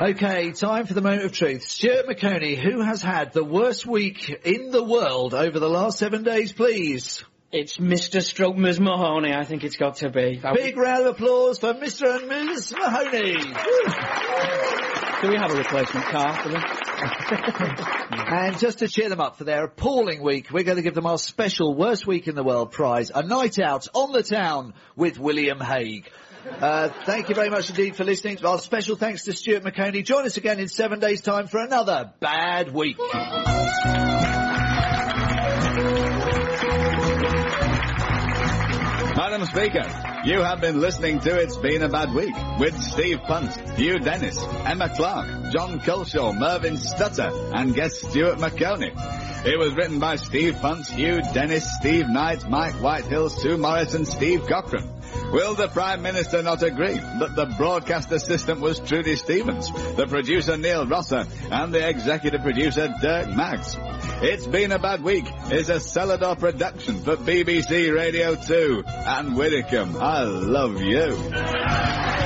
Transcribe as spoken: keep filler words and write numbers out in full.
OK, time for the moment of truth. Stuart McConey, who has had the worst week in the world over the last seven days, please? It's Mister Stroke Miz Mahoney, I think it's got to be. That Big we... round of applause for Mister and Miz Mahoney. Do we have a replacement car for them? And just to cheer them up for their appalling week, we're going to give them our special Worst Week in the World prize, a night out on the town with William Hague. Uh, thank you very much indeed for listening. Our special thanks to Stuart McConey. Join us again in seven days' time for another bad week. Madam Speaker, you have been listening to It's Been a Bad Week with Steve Punt, Hugh Dennis, Emma Clark, John Culshaw, Mervyn Stutter and guest Stuart McConey. It was written by Steve Punt, Hugh Dennis, Steve Knight, Mike Whitehill, Sue Morris and Steve Cochran. Will the Prime Minister not agree that the broadcast assistant was Trudy Stevens, the producer Neil Rosser and the executive producer Dirk Maggs? It's Been a Bad Week is a Celador production for B B C Radio two and Widdicombe. I love you.